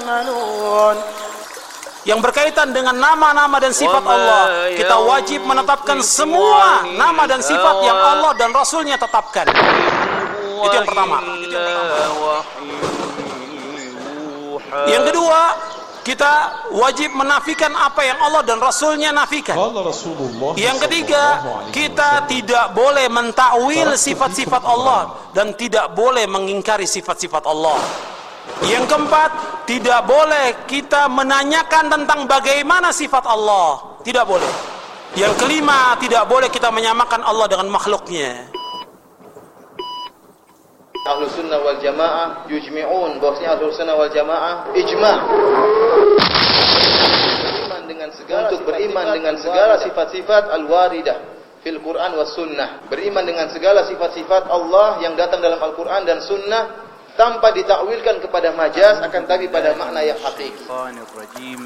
يعملون. Yang berkaitan dengan nama-nama dan sifat Allah, kita wajib menetapkan semua nama dan sifat yang Allah dan Rasulnya tetapkan. Itu yang pertama. Yang kedua, kita wajib menafikan apa yang Allah dan Rasulnya nafikan. Yang ketiga, kita tidak boleh mentakwil sifat-sifat Allah dan tidak boleh mengingkari sifat-sifat Allah. Yang keempat, tidak boleh kita menanyakan tentang bagaimana sifat Allah. Tidak boleh. Yang kelima, tidak boleh kita menyamakan Allah dengan makhluknya. Ahlus sunnah wal jamaah yujmi'un, bahwasanya ahlus sunnah wal jamaah ijma' beriman dengan segala sifat-sifat al-waridah fil Quran was sunnah, beriman dengan segala sifat-sifat Allah yang datang dalam Al-Quran dan sunnah tanpa ditakwilkan kepada majaz, akan tapi pada makna yang hakiki.